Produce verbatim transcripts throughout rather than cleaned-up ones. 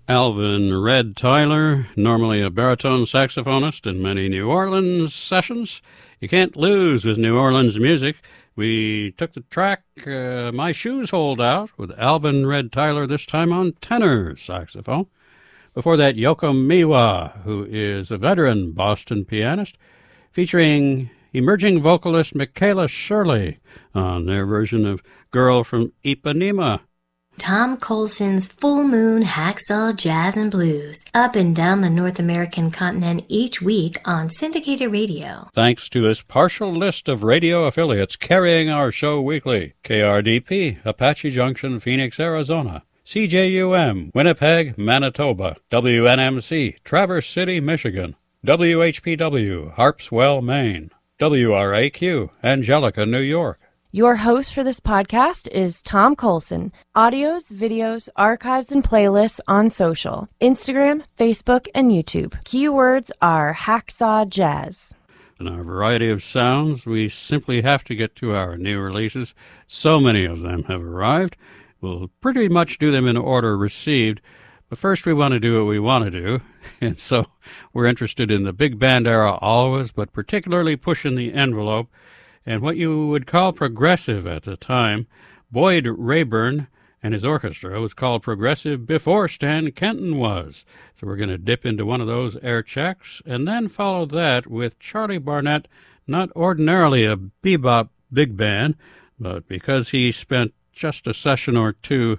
Alvin Red Tyler, normally a baritone saxophonist in many New Orleans sessions. You can't lose with New Orleans music. We took the track uh, My Shoes Hold Out with Alvin Red Tyler, this time on tenor saxophone. Before that, Yoko Miwa, who is a veteran Boston pianist, featuring emerging vocalist Michaela Shirley on their version of Girl from Ipanema. Tom Colson's Full Moon Hacksaw Jazz and Blues, up and down the North American continent each week on syndicated radio. Thanks to this partial list of radio affiliates carrying our show weekly: K R D P, Apache Junction, Phoenix, Arizona; C J U M, Winnipeg, Manitoba; W N M C, Traverse City, Michigan; W H P W, Harpswell, Maine; W R A Q, Angelica, New York. Your host for this podcast is Tom Colson. Audios, videos, archives, and playlists on social: Instagram, Facebook, and YouTube. Keywords are Hacksaw Jazz. In our variety of sounds, we simply have to get to our new releases. So many of them have arrived. We'll pretty much do them in order received. But first we want to do what we want to do. And so we're interested in the big band era always, but particularly pushing the envelope. And what you would call progressive at the time, Boyd Rayburn and his orchestra was called progressive before Stan Kenton was. So we're going to dip into one of those air checks, and then follow that with Charlie Barnet, not ordinarily a bebop big band, but because he spent just a session or two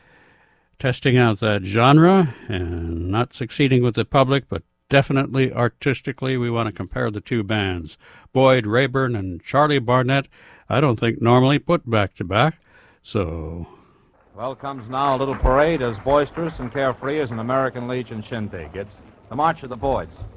testing out that genre and not succeeding with the public, but definitely artistically, we want to compare the two bands. Boyd Rayburn and Charlie Barnet, I don't think normally put back to back, so... Well, comes now a little parade as boisterous and carefree as an American Legion shindig. It's the March of the Boyds.